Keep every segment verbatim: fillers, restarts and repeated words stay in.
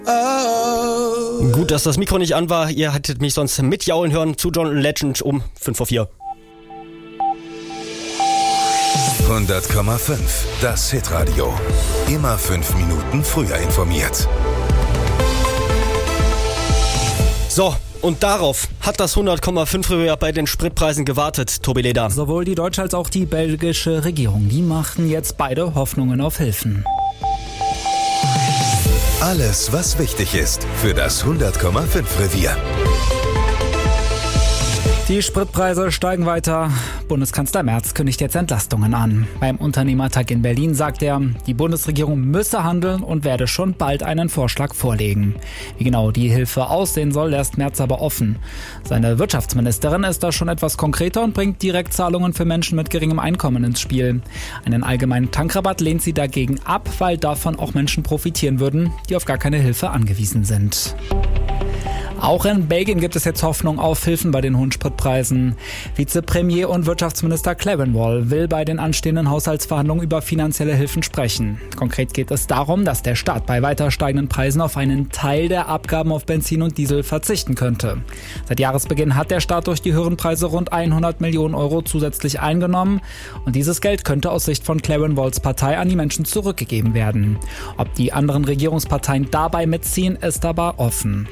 Oh. Gut, dass das Mikro nicht an war. Ihr hättet mich sonst mitjaulen hören zu John Legend um fünf vor vier. hundert Komma fünf, das Hitradio. Immer fünf Minuten früher informiert. So, und darauf hat das hundert Komma fünf Revier bei den Spritpreisen gewartet, Tobi Leder. Sowohl die deutsche als auch die belgische Regierung, die machten jetzt beide Hoffnungen auf Hilfen. Alles, was wichtig ist für das hundert Komma fünf Revier. Die Spritpreise steigen weiter. Bundeskanzler Merz kündigt jetzt Entlastungen an. Beim Unternehmertag in Berlin sagt er, die Bundesregierung müsse handeln und werde schon bald einen Vorschlag vorlegen. Wie genau die Hilfe aussehen soll, lässt Merz aber offen. Seine Wirtschaftsministerin ist da schon etwas konkreter und bringt Direktzahlungen für Menschen mit geringem Einkommen ins Spiel. Einen allgemeinen Tankrabatt lehnt sie dagegen ab, weil davon auch Menschen profitieren würden, die auf gar keine Hilfe angewiesen sind. Auch in Belgien gibt es jetzt Hoffnung auf Hilfen bei den hohen Spritpreisen. Vizepremier und Wirtschaftsminister Clevenwall will bei den anstehenden Haushaltsverhandlungen über finanzielle Hilfen sprechen. Konkret geht es darum, dass der Staat bei weiter steigenden Preisen auf einen Teil der Abgaben auf Benzin und Diesel verzichten könnte. Seit Jahresbeginn hat der Staat durch die höheren Preise rund hundert Millionen Euro zusätzlich eingenommen. Und dieses Geld könnte aus Sicht von Clevenwalls Partei an die Menschen zurückgegeben werden. Ob die anderen Regierungsparteien dabei mitziehen, ist aber offen.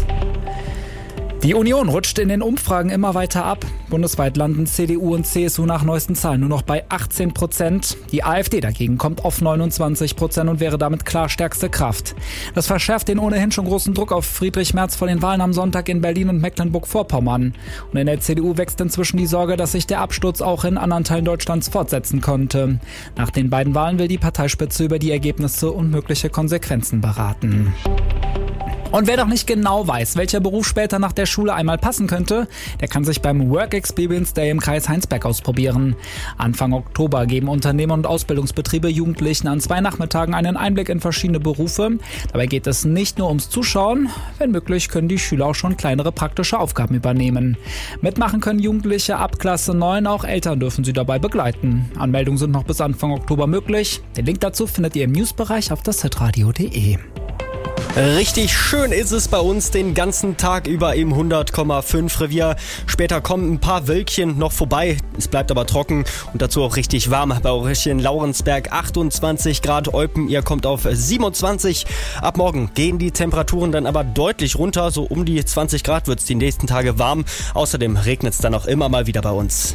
Die Union rutscht in den Umfragen immer weiter ab. Bundesweit landen C D U und C S U nach neuesten Zahlen nur noch bei achtzehn Prozent. Die AfD dagegen kommt auf neunundzwanzig Prozent und wäre damit klar stärkste Kraft. Das verschärft den ohnehin schon großen Druck auf Friedrich Merz vor den Wahlen am Sonntag in Berlin und Mecklenburg-Vorpommern. Und in der C D U wächst inzwischen die Sorge, dass sich der Absturz auch in anderen Teilen Deutschlands fortsetzen könnte. Nach den beiden Wahlen will die Parteispitze über die Ergebnisse und mögliche Konsequenzen beraten. Und wer doch nicht genau weiß, welcher Beruf später nach der Schule einmal passen könnte, der kann sich beim Work Experience Day im Kreis Heinsberg ausprobieren. Anfang Oktober geben Unternehmen und Ausbildungsbetriebe Jugendlichen an zwei Nachmittagen einen Einblick in verschiedene Berufe. Dabei geht es nicht nur ums Zuschauen. Wenn möglich, können die Schüler auch schon kleinere praktische Aufgaben übernehmen. Mitmachen können Jugendliche ab Klasse neun, auch Eltern dürfen sie dabei begleiten. Anmeldungen sind noch bis Anfang Oktober möglich. Den Link dazu findet ihr im Newsbereich auf das hitradio punkt de. Richtig schön ist es bei uns den ganzen Tag über im hundert Komma fünf Revier. Später kommen ein paar Wölkchen noch vorbei. Es bleibt aber trocken und dazu auch richtig warm. Bei euch in Laurensberg achtundzwanzig Grad, Eupen, ihr kommt auf siebenundzwanzig. Ab morgen gehen die Temperaturen dann aber deutlich runter. So um die zwanzig Grad wird es die nächsten Tage warm. Außerdem regnet es dann auch immer mal wieder bei uns.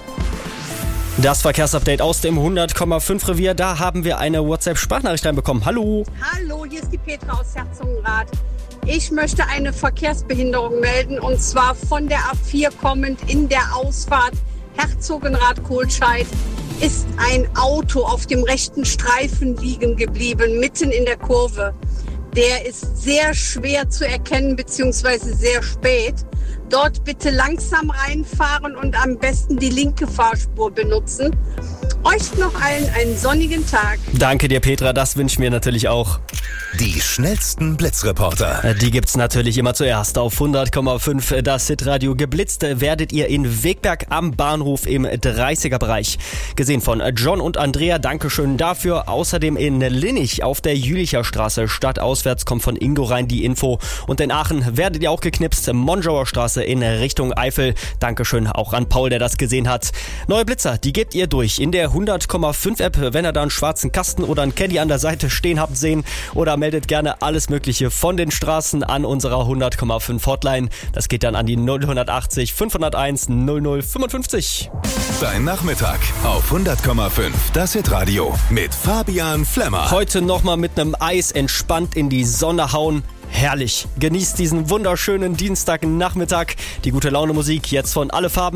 Das Verkehrsupdate aus dem hundert Komma fünf Revier, da haben wir eine WhatsApp-Sprachnachricht reinbekommen. Hallo. Hallo, hier ist die Petra aus Herzogenrath. Ich möchte eine Verkehrsbehinderung melden und zwar von der A vier kommend in der Ausfahrt Herzogenrath-Kohlscheid ist ein Auto auf dem rechten Streifen liegen geblieben, mitten in der Kurve. Der ist sehr schwer zu erkennen bzw. sehr spät. Dort bitte langsam reinfahren und am besten die linke Fahrspur benutzen. Euch noch allen einen sonnigen Tag. Danke dir, Petra, das wünschen wir natürlich auch. Die schnellsten Blitzreporter. Die gibt's natürlich immer zuerst auf hundert Komma fünf. Das Hitradio geblitzt werdet ihr in Wegberg am Bahnhof im dreißiger Bereich. Gesehen von John und Andrea, Dankeschön dafür. Außerdem in Linnich auf der Jülicher Straße. Stadtauswärts kommt von Ingo rein die Info. Und in Aachen werdet ihr auch geknipst. Monschauer Straße in Richtung Eifel. Dankeschön auch an Paul, der das gesehen hat. Neue Blitzer, die gebt ihr durch in der hundert Komma fünf App, wenn ihr da einen schwarzen Kasten oder einen Caddy an der Seite stehen habt sehen. Oder meldet gerne alles Mögliche von den Straßen an unserer hundert Komma fünf Hotline. Das geht dann an die null achtzig fünfhunderteins null null fünfundfünfzig. Dein Nachmittag auf hundert Komma fünf. Das Hitradio mit Fabian Flemmer. Heute nochmal mit einem Eis entspannt in die Sonne hauen. Herrlich. Genießt diesen wunderschönen Dienstagnachmittag. Die gute Laune Musik jetzt von Alle Farben.